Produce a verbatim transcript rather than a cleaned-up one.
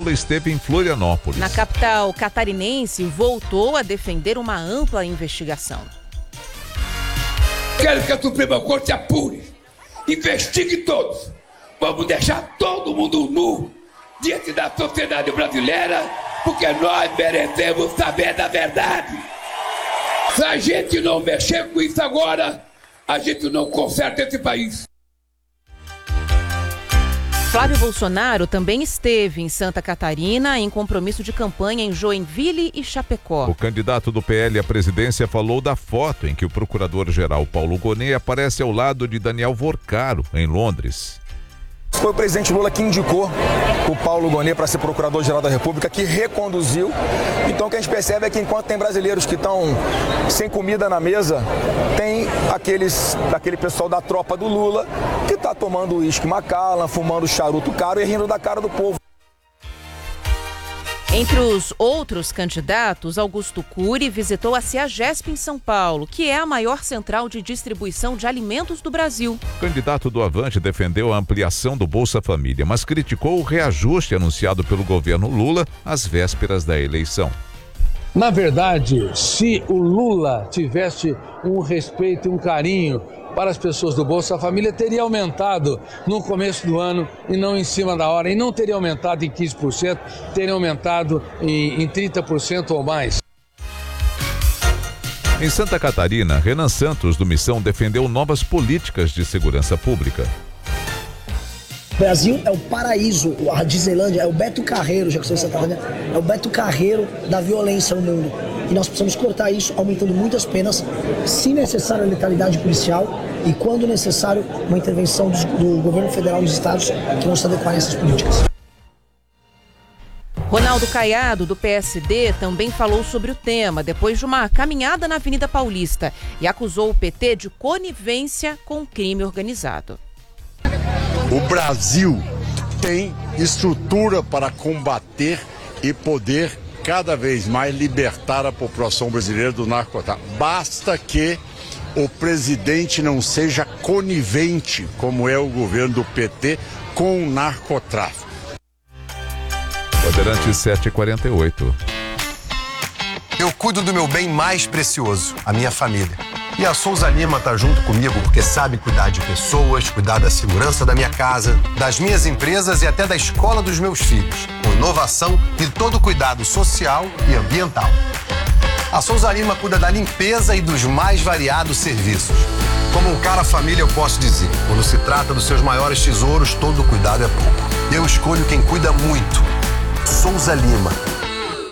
Lula esteve em Florianópolis. Na capital catarinense, voltou a defender uma ampla investigação. Quero que a Suprema Corte apure, investigue todos. Vamos deixar todo mundo nu diante da sociedade brasileira, porque nós merecemos saber da verdade. Se a gente não mexer com isso agora, a gente não conserta esse país. Flávio Bolsonaro também esteve em Santa Catarina em compromisso de campanha em Joinville e Chapecó. O candidato do P L à presidência falou da foto em que o procurador-geral Paulo Gonet aparece ao lado de Daniel Vorcaro, em Londres. Foi o presidente Lula que indicou o Paulo Gonet para ser procurador-geral da República, que reconduziu. Então o que a gente percebe é que enquanto tem brasileiros que estão sem comida na mesa, tem aqueles, aquele pessoal da tropa do Lula que está tomando uísque Macallan, fumando charuto caro e rindo da cara do povo. Entre os outros candidatos, Augusto Cury visitou a CEAGESP em São Paulo, que é a maior central de distribuição de alimentos do Brasil. O candidato do Avante defendeu a ampliação do Bolsa Família, mas criticou o reajuste anunciado pelo governo Lula às vésperas da eleição. Na verdade, se o Lula tivesse um respeito e um carinho para as pessoas do Bolsa Família, teria aumentado no começo do ano e não em cima da hora. E não teria aumentado em quinze por cento, teria aumentado em, em trinta por cento ou mais. Em Santa Catarina, Renan Santos, do Missão, defendeu novas políticas de segurança pública. O Brasil é o paraíso, a Disneylândia é o Beto Carreiro, já que você em Santa Catarina, é o Beto Carreiro da violência no mundo. E nós precisamos cortar isso, aumentando muitas penas, se necessário a letalidade policial e, quando necessário, uma intervenção do, do governo federal e dos estados que não se adequarem a essas políticas. Ronaldo Caiado, do P S D, também falou sobre o tema depois de uma caminhada na Avenida Paulista e acusou o P T de conivência com o crime organizado. O Brasil tem estrutura para combater e poder cada vez mais libertar a população brasileira do narcotráfico. Basta que o presidente não seja conivente, como é o governo do P T, com o narcotráfico. Bandeirantes sete e quarenta e oito. Eu cuido do meu bem mais precioso, a minha família. E a Souza Lima tá junto comigo porque sabe cuidar de pessoas, cuidar da segurança da minha casa, das minhas empresas e até da escola dos meus filhos, com inovação e todo o cuidado social e ambiental. A Souza Lima cuida da limpeza e dos mais variados serviços. Como um cara família, eu posso dizer, quando se trata dos seus maiores tesouros, todo cuidado é pouco. Eu escolho quem cuida muito. Souza Lima.